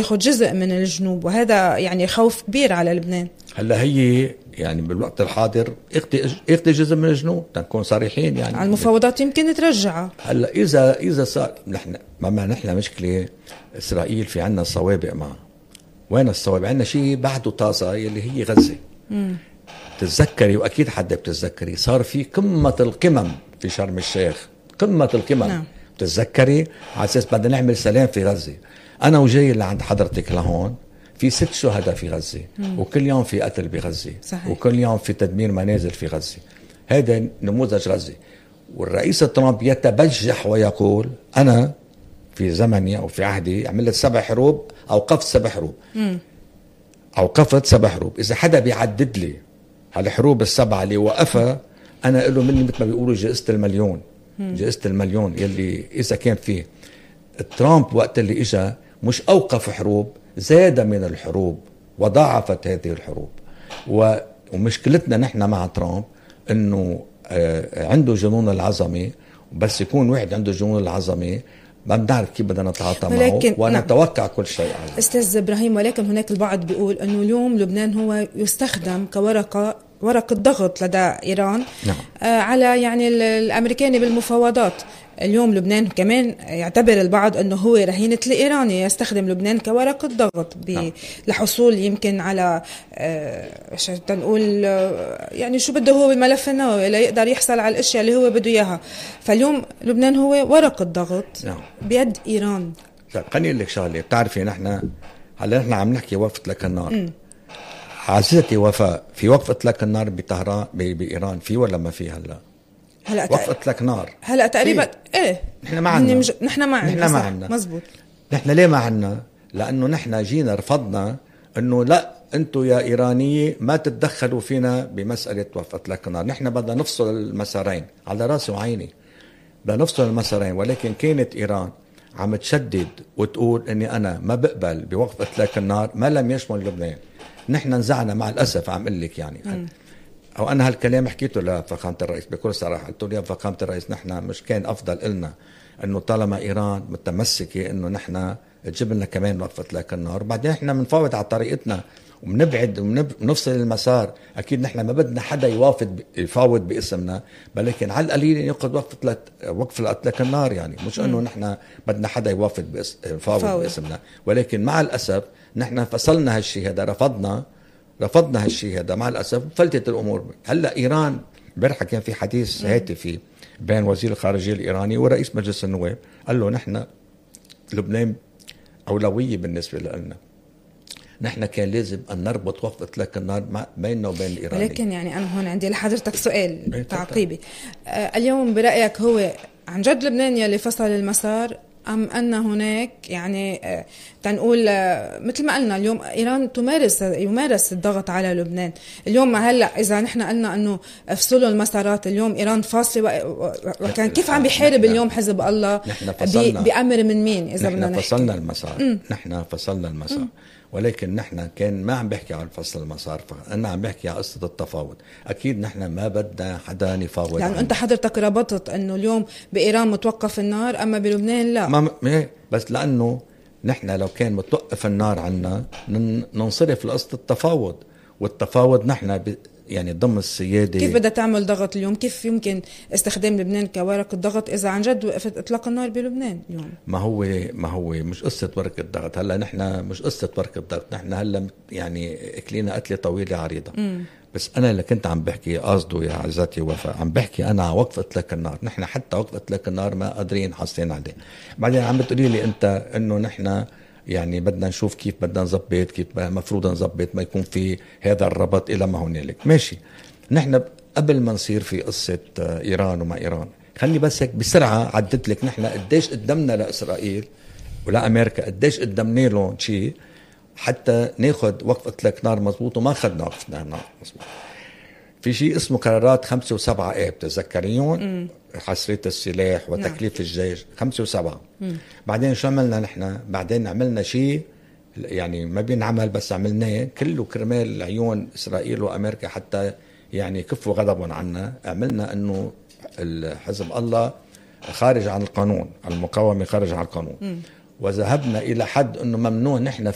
ياخد جزء من الجنوب، وهذا يعني خوف كبير على لبنان. هلا هي يعني بالوقت الحاضر اخذ جزء من الجنوب، تنكون صريحين يعني على المفاوضات يمكن ترجعها. هلا اذا صار نحن مشكله اسرائيل في عنا الصوابع معه. وين الصوابع؟ عنا شيء بعده طازه يلي هي غزه. تتذكري واكيد حدا بتتذكري صار في قمه القمم في شرم الشيخ، قمه القمم. نعم. بتتذكري على اساس بدنا نعمل سلام في غزه. انا وجاي لعند حضرتك لهون في 6 شهداء في غزه، وكل يوم في قتل بغزه. صحيح. وكل يوم في تدمير منازل في غزه. هذا نموذج غزه. والرئيس ترامب يتبجح ويقول انا في زمني او في عهدي عملت 7 حروب، اوقفت 7 حروب. اوقفت 7 حروب. اذا حدا بيعدد لي هالحروب ال7 اللي وقفها، انا اقول له مني مثل ما بيقولوا جائزة المليون. جائزة المليون يلي اذا كان فيه. ترامب وقت اللي اجا مش اوقف حروب، زاد من الحروب وضاعفت هذه الحروب. ومشكلتنا نحن مع ترامب انه عنده جنون العظمه، بس يكون واحد عنده جنون العظمه ما بنعرف كيف بدنا نتعاطى معه ونتوقع كل شيء عنه. استاذ ابراهيم، ولكن هناك البعض بيقول انه اليوم لبنان هو يستخدم ورقة ضغط لدى إيران. نعم. على يعني الأمريكاني بالمفاوضات. اليوم لبنان كمان يعتبر البعض أنه هو رهينة الإيراني، يستخدم لبنان كورقة ضغط نعم. لحصول يمكن على تنقول يعني شو بده هو بالملف النووي، لا يقدر يحصل على الأشياء اللي هو بده إياها. فاليوم لبنان هو ورقة ضغط نعم. بيد إيران. خليني أقول لك شغلة. بتعرفي نحن عم نحكي وقفة لك النار. عزيزتي وفاء، في وقف اطلاق النار بطهران بايران في ولا ما في؟ هلا وقف اطلاق نار هلا تقريبا ايه. نحن ما عندنا نحن ما عندنا مزبوط. نحن ليه ما عندنا؟ لانه نحن جينا رفضنا انه لا انتم يا ايرانيه ما تتدخلوا فينا بمساله وقف اطلاق النار. نحن بدنا نفصل المسارين، على راسي وعيني بدنا نفصل المسارين. ولكن كانت ايران عم تشدد وتقول اني انا ما بقبل بوقف اطلاق النار ما لم يشمل لبنان. نحن نزعنا مع الأسف. عم قل لك يعني أو أنا هالكلام حكيته لفخامة الرئيس بكل صراحة. قلت له يا فخامة الرئيس نحن مش كان أفضل إلنا أنه طالما إيران متمسكة أنه نحن تجيب لنا كمان وقفة لك النار، وبعدين نحن بنفاوض على طريقتنا وبنبعد ونفصل المسار. أكيد نحن ما بدنا حدا يفاوض باسمنا، ولكن على القليل يأخذ وقف لك النار. يعني مش أنه نحن بدنا حدا يفاوض باسمنا. ولكن مع الأسف نحن فصلنا هالشيء هذا، رفضنا هالشيء هذا مع الأسف. فلتت الأمور. هلأ إيران امبارح كان في حديث هاتفي بين وزير الخارجية الإيراني ورئيس مجلس النواب، قال له نحن لبنان أولوية بالنسبة لنا. نحن كان لازم أن نربط وقف إطلاق النار بيننا وبين الإيراني. ولكن يعني أنا هون عندي لحضرتك سؤال تعقيبي. اليوم برأيك هو عن جد لبنان يلي فصل المسار، أم أن هناك يعني تنقول مثل ما قلنا اليوم إيران يمارس الضغط على لبنان اليوم؟ هلأ إذا نحن قلنا أنه افصلوا المسارات، اليوم إيران فاصلة وكان كيف عم بيحارب اليوم حزب الله؟ بأمر من مين؟ إذا نحن فصلنا المسار. نحن فصلنا المسار. ولكن نحن كان ما عم بحكي عن فصل المسار، أنا عم بحكي عن قصة التفاوض. أكيد نحن ما بدنا حدا نفاوض. يعني أنت حضرتك ربطت أنه اليوم بإيران متوقف النار أما بلبنان لا. بس لأنه نحن لو كان متوقف النار عنا ننصرف لقصة التفاوض. والتفاوض نحن يعني ضمن السيادة. كيف بدها تعمل ضغط اليوم؟ كيف يمكن استخدام لبنان كورقة ضغط إذا عن جد وقفت إطلاق النار بلبنان اليوم؟ ما هو مش قصة ورقة ضغط. هلا نحن مش قصة ورقة ضغط. نحن هلا يعني أكلينا قتلة طويلة عريضة. بس أنا اللي كنت عم بحكي قصده يا عزتي وفاء، عم بحكي أنا على وقف إطلاق النار. نحن حتى وقف إطلاق النار ما قادرين حاصلين عليه. بعدين عم بتقولي لي أنت إنه نحن يعني بدنا نشوف كيف بدنا نظبط، كيف مفروض نظبط ما يكون في هذا الربط إلى ما هنالك. ماشي. نحن قبل ما نصير في قصة إيران وما إيران، خلي بس هيك بسرعة عدت لك نحن قديش قدمنا لإسرائيل ولا أمريكا، قديش قدمنا لهم شيء حتى ناخد وقف إطلاق نار مزبوط، وما خدنا وقف نار مزبوط. في شيء اسمه قرارات 5 و7 آب تذكريون، حصرية السلاح وتكليف الجيش 5 و7. بعدين شو عملنا نحن؟ بعدين عملنا شيء يعني ما بينعمل بس عملناه كله كرمال عيون إسرائيل وأمريكا حتى يعني كفوا غضبهم عنا. عملنا أنه حزب الله خارج عن القانون، المقاومة خارج عن القانون. وذهبنا إلى حد أنه ممنوع نحن